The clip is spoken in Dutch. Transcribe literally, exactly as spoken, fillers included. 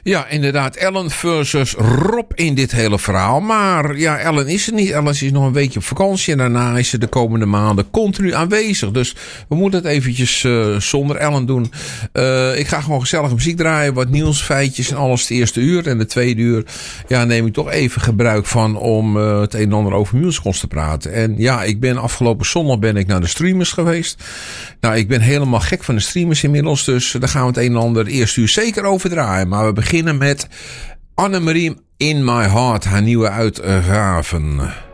Ja, inderdaad. Ellen versus Rob in dit hele verhaal. Maar ja, Ellen is er niet. Ellen is nog een weekje op vakantie. En daarna is ze de komende maanden continu aanwezig. Dus we moeten het eventjes uh, zonder Ellen doen. Uh, ik ga gewoon gezellig muziek draaien. Wat nieuws, feitjes en alles het eerste uur. En de tweede uur ja, neem ik toch even gebruik van om uh, het een en ander over musicals te praten. En ja, ik ben afgelopen zondag ben ik naar de streamers geweest. Nou, ik ben helemaal gek van de streamers inmiddels. Dus daar gaan we het een en ander het eerste uur zeker over draaien. Maar we beginnen met Annemarie in My Heart, haar nieuwe uitgaven.